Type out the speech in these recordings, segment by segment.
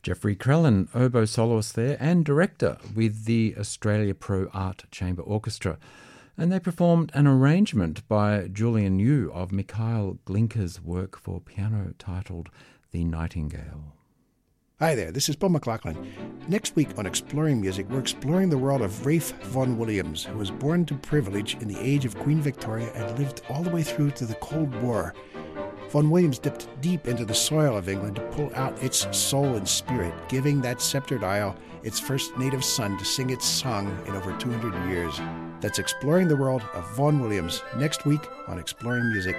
Jeffrey Crellin, oboe soloist there and director with the Australia Pro Art Chamber Orchestra. And they performed an arrangement by Julian Yu of Mikhail Glinka's work for piano titled The Nightingale. Hi there, this is Paul McLaughlin. Next week on Exploring Music, we're exploring the world of Ralph Vaughan Williams, who was born to privilege in the age of Queen Victoria and lived all the way through to the Cold War. Vaughan Williams dipped deep into the soil of England to pull out its soul and spirit, giving that sceptred isle its first native son to sing its song in over 200 years. That's Exploring the World of Vaughan Williams, next week on Exploring Music.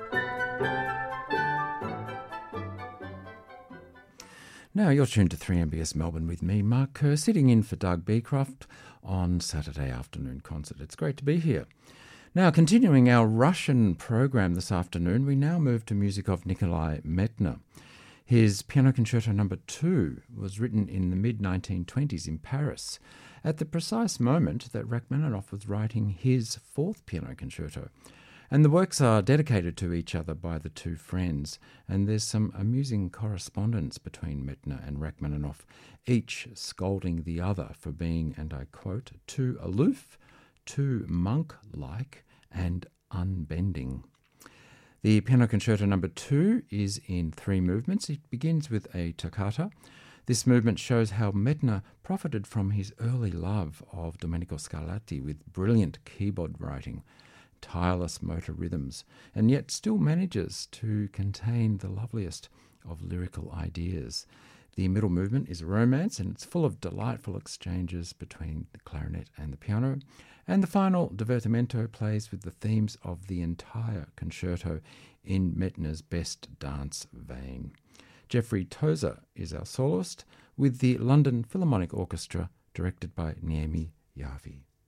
Now you're tuned to 3MBS Melbourne with me, Mark Kerr, sitting in for Doug Beecroft on Saturday afternoon concert. It's great to be here. Now, continuing our Russian program this afternoon, we now move to music of Nikolai Medtner. His Piano Concerto No. 2 was written in the mid-1920s in Paris, at the precise moment that Rachmaninoff was writing his fourth piano concerto. And the works are dedicated to each other by the two friends, and there's some amusing correspondence between Medtner and Rachmaninoff, each scolding the other for being, and I quote, too aloof, too monk-like, and unbending. The Piano Concerto No. 2 is in 3 movements. It begins with a toccata. This movement shows how Medtner profited from his early love of Domenico Scarlatti with brilliant keyboard writing, tireless motor rhythms, and yet still manages to contain the loveliest of lyrical ideas. The middle movement is a romance, and it's full of delightful exchanges between the clarinet and the piano. And the final divertimento plays with the themes of the entire concerto in Medtner's best dance vein. Jeffrey Tozer is our soloist with the London Philharmonic Orchestra, directed by Niemi Yavi.